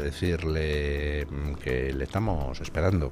decirle que le estamos esperando.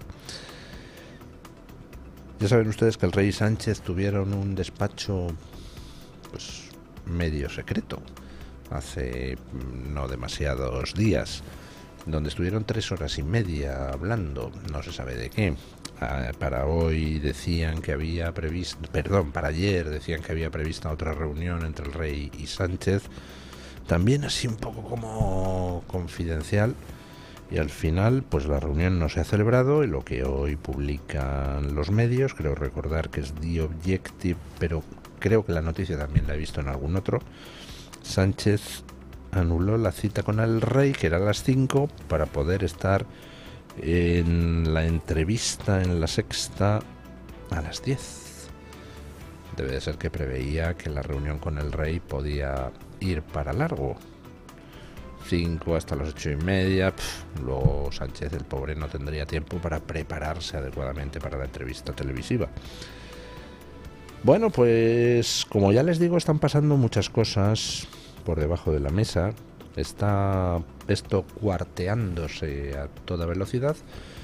Ya saben ustedes que el rey Sánchez tuvieron un despacho pues medio secreto hace no demasiados días, donde estuvieron 3 horas y media hablando, no se sabe de qué. Para hoy decían que había previsto, para ayer decían que había prevista otra reunión entre el rey y Sánchez, también así un poco como confidencial, y al final pues la reunión no se ha celebrado, y lo que hoy publican los medios, creo recordar que es The Objective, pero creo que la noticia también la he visto en algún otro, Sánchez anuló la cita con el rey, que era a las 5, para poder estar en la entrevista en La Sexta a las 10. Debe de ser que preveía que la reunión con el rey podía ir para largo. 5 hasta las 8:30, luego Sánchez, el pobre, no tendría tiempo para prepararse adecuadamente para la entrevista televisiva. Bueno, pues como ya les digo, están pasando muchas cosas por debajo de la mesa. Está esto cuarteándose a toda velocidad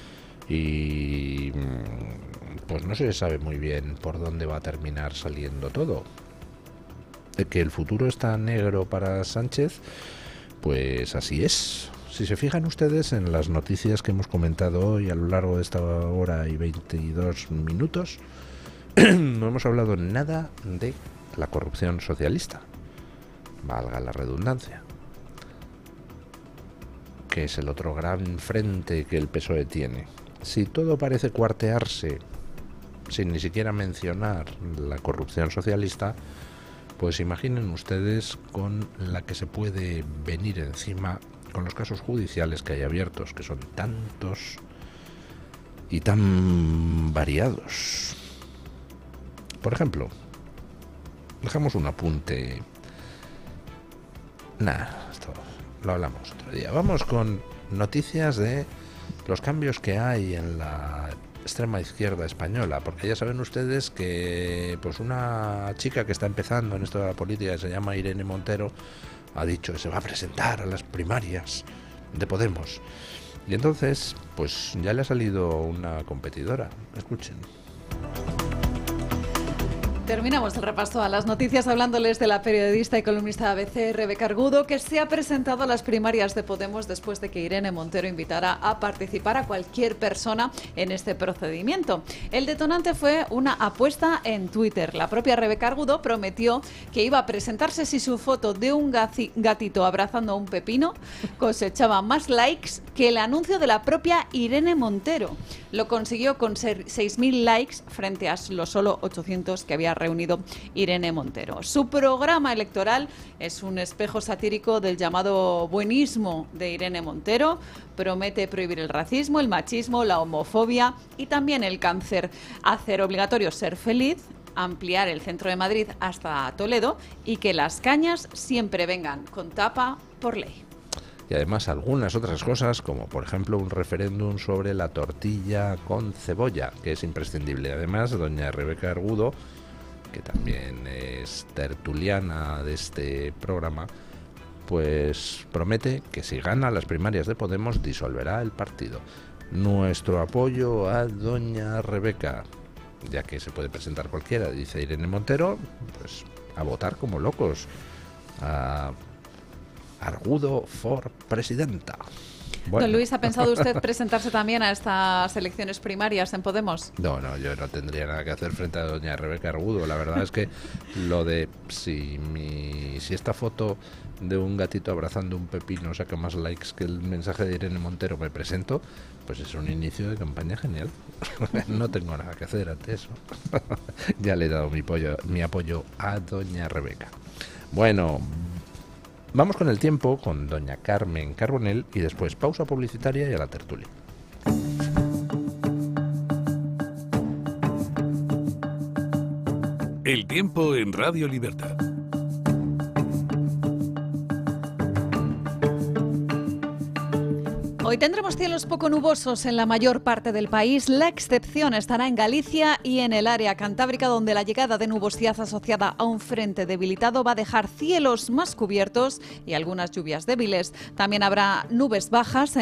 y pues no se sabe muy bien por dónde va a terminar saliendo todo. De que el futuro está negro para Sánchez, pues así es. Si se fijan ustedes en las noticias que hemos comentado hoy a lo largo de esta hora y 22 minutos, no hemos hablado nada de la corrupción socialista, valga la redundancia, que es el otro gran frente que el PSOE tiene. Si todo parece cuartearse sin ni siquiera mencionar la corrupción socialista, pues imaginen ustedes con la que se puede venir encima con los casos judiciales que hay abiertos, que son tantos y tan variados. Por ejemplo, dejamos un apunte. Esto lo hablamos otro día. Vamos con noticias de los cambios que hay en la extrema izquierda española, porque ya saben ustedes que pues una chica que está empezando en esto de la política, que se llama Irene Montero, ha dicho que se va a presentar a las primarias de Podemos, y entonces pues ya le ha salido una competidora. Escuchen. Terminamos el repaso a las noticias hablándoles de la periodista y columnista de ABC, Rebeca Argudo, que se ha presentado a las primarias de Podemos después de que Irene Montero invitara a participar a cualquier persona en este procedimiento. El detonante fue una apuesta en Twitter. La propia Rebeca Argudo prometió que iba a presentarse si su foto de un gatito abrazando a un pepino cosechaba más likes que el anuncio de la propia Irene Montero. Lo consiguió con 6.000 likes frente a los solo 800 que había reunido Irene Montero. Su programa electoral es un espejo satírico del llamado buenismo de Irene Montero. Promete prohibir el racismo, el machismo, la homofobia y también el cáncer. Hacer obligatorio ser feliz, ampliar el centro de Madrid hasta Toledo y que las cañas siempre vengan con tapa por ley. Y además algunas otras cosas, como por ejemplo un referéndum sobre la tortilla con cebolla, que es imprescindible. Además, doña Rebeca Argudo, que también es tertuliana de este programa, pues promete que si gana las primarias de Podemos disolverá el partido. Nuestro apoyo a doña Rebeca, ya que se puede presentar cualquiera, dice Irene Montero, pues a votar como locos. Argudo for presidenta. Bueno. Don Luis, ¿ha pensado usted presentarse también a estas elecciones primarias en Podemos? No, yo no tendría nada que hacer frente a doña Rebeca Argudo. La verdad es que lo de si esta foto de un gatito abrazando un pepino saca más likes que el mensaje de Irene Montero, me presento, pues es un inicio de campaña genial. No tengo nada que hacer ante eso. Ya le he dado mi apoyo a doña Rebeca. Bueno, vamos con el tiempo, con doña Carmen Carbonell, y después pausa publicitaria y a la tertulia. El tiempo en Radio Libertad. Hoy tendremos cielos poco nubosos en la mayor parte del país. La excepción estará en Galicia y en el área cantábrica, donde la llegada de nubosidad asociada a un frente debilitado va a dejar cielos más cubiertos y algunas lluvias débiles. También habrá nubes bajas